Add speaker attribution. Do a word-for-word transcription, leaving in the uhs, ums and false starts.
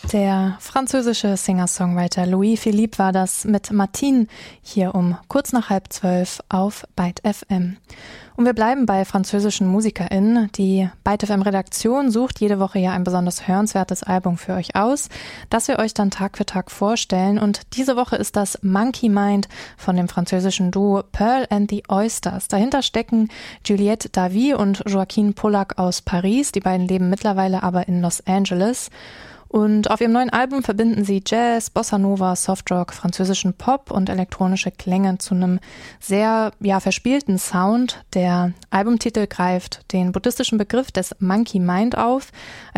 Speaker 1: Der französische Singer-Songwriter Louis Philippe war das mit Martine hier um kurz nach halb zwölf auf Byte F M. Und wir bleiben bei französischen MusikerInnen. Die Byte F M-Redaktion sucht jede Woche ja ein besonders hörenswertes Album für euch aus, das wir euch dann Tag für Tag vorstellen. Und diese Woche ist das Monkey Mind von dem französischen Duo Pearl and the Oysters. Dahinter stecken Juliette Davy und Joaquin Pollack aus Paris. Die beiden leben mittlerweile aber in Los Angeles. Und auf ihrem neuen Album verbinden sie Jazz, Bossa Nova, Softrock, französischen Pop und elektronische Klänge zu einem sehr ja, verspielten Sound. Der Albumtitel greift den buddhistischen Begriff des Monkey Mind auf.